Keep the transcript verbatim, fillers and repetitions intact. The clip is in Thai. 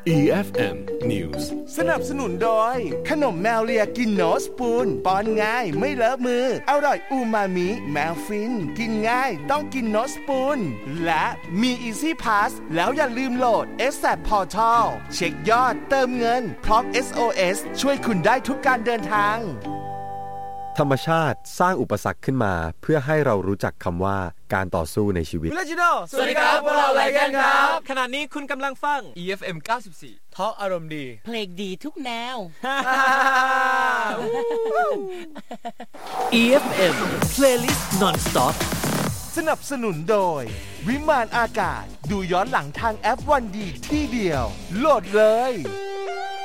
อี เอฟ เอ็ม News สนับสนุนโดยขนมแมวเลียกินโนสปูนป้อนง่ายไม่เลอะมืออร่อยอูมามิแมวฟินกินง่ายต้องกินโนสปูนและมี Easy Pass แล้วอย่าลืมโหลด เอส เอ พี Portal เช็คยอดเติมเงินพร้อม เอส โอ เอส ช่วยคุณได้ทุกการเดินทางธรรมชาติสร้างอุปสรรคขึ้นมาเพื่อให้เรารู้จักคำว่าการต่อสู้ในชีวิตวิลเลจิโน่สวัสดีครับพวกเราอะไรกันครับขณะนี้คุณกำลังฟังอี เอฟ เอ็ม เก้าสิบสี่ทอล์กอารมณ์ดีเพลงดีทุกแนวอี เอฟ เอ็ม Playlist Non-Stop สนับสนุนโดยวิมานอากาศดูย้อนหลังทางแอปวันดีที่เดียวโหลดเลย